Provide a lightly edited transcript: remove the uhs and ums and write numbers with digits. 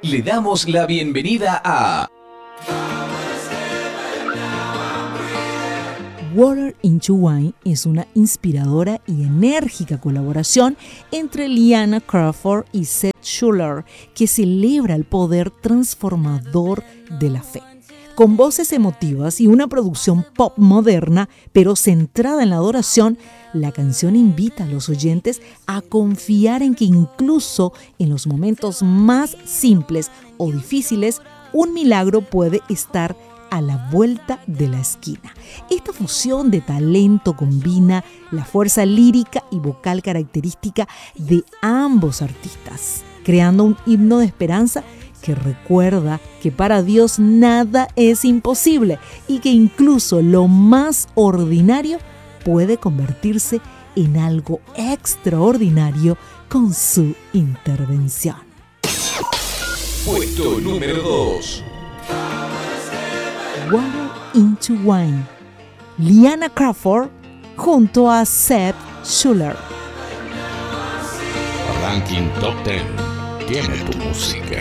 Le damos la bienvenida a Water into Wine es una inspiradora y enérgica colaboración entre Liana Crawford y Seth Schuller que celebra el poder transformador de la fe. Con voces emotivas y una producción pop moderna, pero centrada en la adoración, la canción invita a los oyentes a confiar en que incluso en los momentos más simples o difíciles, un milagro puede estar a la vuelta de la esquina. Esta fusión de talento combina la fuerza lírica y vocal característica de ambos artistas, creando un himno de esperanza que recuerda que para Dios nada es imposible y que incluso lo más ordinario puede convertirse en algo extraordinario con su intervención. puesto número 2. Water into Wine, Liana Crawford junto a Seth Schuller. Ranking Top 10 tiene tu música.